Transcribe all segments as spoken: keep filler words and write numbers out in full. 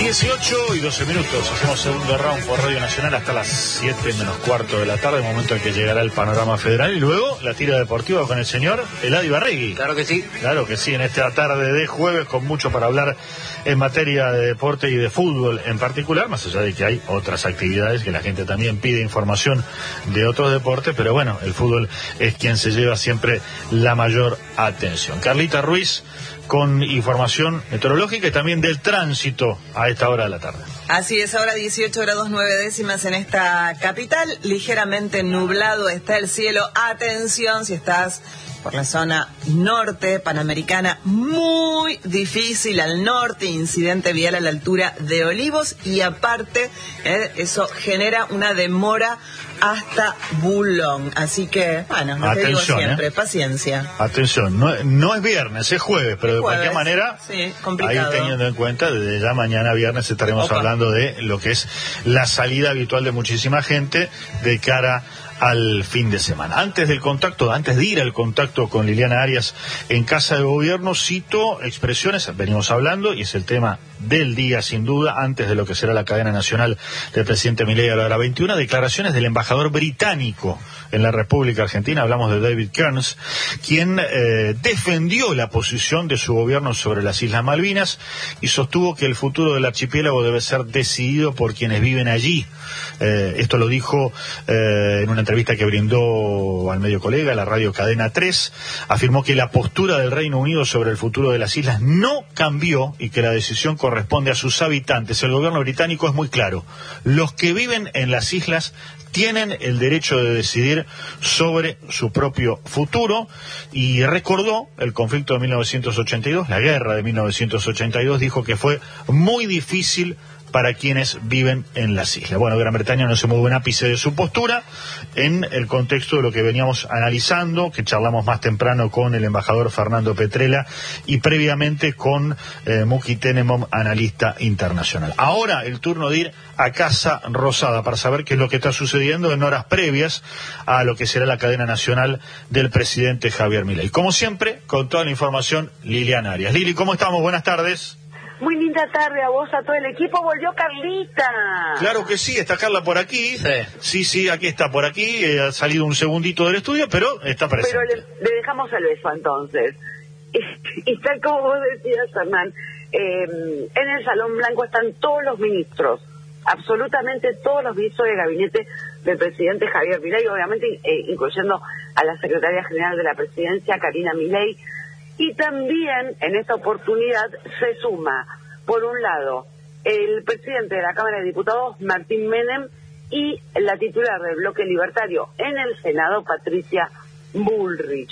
dieciocho y doce minutos, hacemos segundo round por Radio Nacional hasta las siete menos cuarto de la tarde, momento en que llegará el panorama federal y luego la tira deportiva con el señor Eladio Barregui. Claro que sí. Claro que sí, en esta tarde de jueves con mucho para hablar en materia de deporte y de fútbol en particular, más allá de que hay otras actividades que la gente también pide información de otros deportes, pero bueno, el fútbol es quien se lleva siempre la mayor atención. Carlita Ruiz con información meteorológica y también del tránsito a esta hora de la tarde. Así es, ahora dieciocho grados nueve décimas en esta capital, ligeramente nublado está el cielo. Atención si estás por la zona norte panamericana, muy difícil al norte, incidente vial a la altura de Olivos y aparte eh, eso genera una demora hasta Bulón, así que bueno, lo que digo siempre, eh. paciencia. Atención, no, no es viernes, es jueves, pero de jueves, cualquier manera, sí, complicado. Ahí teniendo en cuenta, desde ya mañana viernes estaremos Opa. hablando de lo que es la salida habitual de muchísima gente de cara al fin de semana. Antes del contacto, antes de ir al contacto con Liliana Arias en Casa de Gobierno, cito expresiones, venimos hablando, y es el tema del día sin duda, antes de lo que será la cadena nacional del presidente Milei a la hora veintiuna, declaraciones del embajador británico en la República Argentina, hablamos de David Kearns, quien eh, defendió la posición de su gobierno sobre las Islas Malvinas y sostuvo que el futuro del archipiélago debe ser decidido por quienes viven allí. Eh, esto lo dijo eh, en una entrevista que brindó al medio colega, la radio Cadena tres, afirmó que la postura del Reino Unido sobre el futuro de las islas no cambió y que la decisión corresponde a sus habitantes. El gobierno británico es muy claro, los que viven en las islas tienen el derecho de decidir sobre su propio futuro, y recordó el conflicto de mil novecientos ochenta y dos, la guerra de mil novecientos ochenta y dos, dijo que fue muy difícil para quienes viven en las islas. Bueno, Gran Bretaña no se mueve un ápice de su postura en el contexto de lo que veníamos analizando, que charlamos más temprano con el embajador Fernando Petrella y previamente con eh, Muki Tenemom, analista internacional. Ahora el turno de ir a Casa Rosada para saber qué es lo que está sucediendo en horas previas a lo que será la cadena nacional del presidente Javier Milei. Como siempre, con toda la información, Liliana Arias. Lili, ¿cómo estamos? Buenas tardes. Muy linda tarde a vos, a todo el equipo. Volvió Carlita. Claro que sí, está Carla por aquí. Sí, sí, sí aquí está por aquí. Eh, ha salido un segundito del estudio, pero está presente. Pero le, le dejamos el beso entonces. Y, y tal como vos decías, Hernán, eh, en el Salón Blanco están todos los ministros, absolutamente todos los ministros de gabinete del presidente Javier Milei, obviamente eh, incluyendo a la secretaria general de la presidencia, Karina Milei. Y también en esta oportunidad se suma, por un lado, el presidente de la Cámara de Diputados, Martín Menem, y la titular del bloque libertario en el Senado, Patricia Bullrich.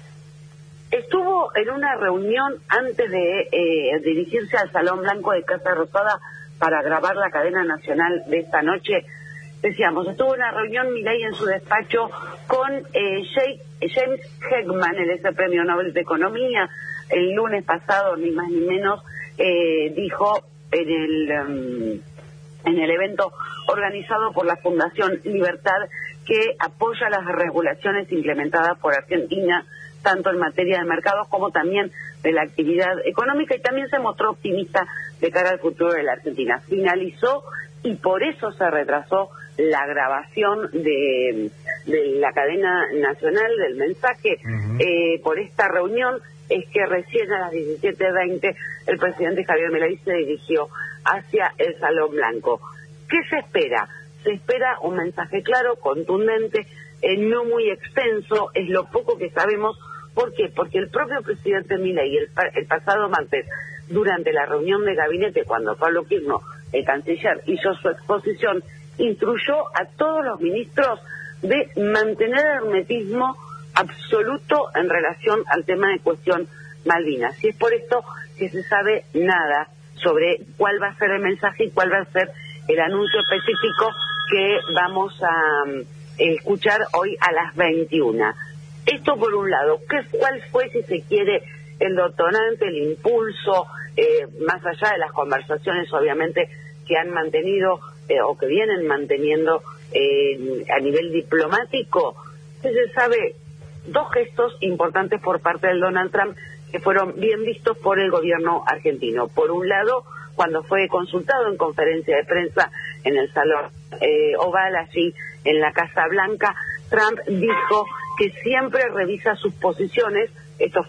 Estuvo en una reunión antes de eh, dirigirse al Salón Blanco de Casa Rosada para grabar la cadena nacional de esta noche. Decíamos, estuvo en una reunión Milei en su despacho con eh, James Heckman, el ese premio Nobel de Economía. El lunes pasado, ni más ni menos, eh, dijo en el um, en el evento organizado por la Fundación Libertad que apoya las regulaciones implementadas por Argentina, tanto en materia de mercados como también de la actividad económica, y también se mostró optimista de cara al futuro de la Argentina. Finalizó y por eso se retrasó la grabación de, de la cadena nacional del mensaje. Uh-huh. eh, por esta reunión es que recién a las diecisiete veinte el presidente Javier Milei se dirigió hacia el Salón Blanco. ¿Qué se espera? Se espera un mensaje claro, contundente, eh, no muy extenso, es lo poco que sabemos. ¿Por qué? Porque el propio presidente Milei el, el pasado martes, durante la reunión de gabinete, cuando Pablo Kirchner, el canciller, hizo su exposición, instruyó a todos los ministros de mantener el hermetismo absoluto en relación al tema de cuestión Malvinas. Y es por esto que se sabe nada sobre cuál va a ser el mensaje y cuál va a ser el anuncio específico que vamos a um, escuchar hoy a las veintiuna. Esto por un lado. ¿Qué, ¿Cuál fue, si se quiere, el detonante, el impulso, eh, más allá de las conversaciones, obviamente, que han mantenido eh, o que vienen manteniendo eh, a nivel diplomático? Se sabe dos gestos importantes por parte del Donald Trump que fueron bien vistos por el gobierno argentino. Por un lado, cuando fue consultado en conferencia de prensa en el Salón eh, Oval, allí en la Casa Blanca, Trump dijo que siempre revisa sus posiciones. Esto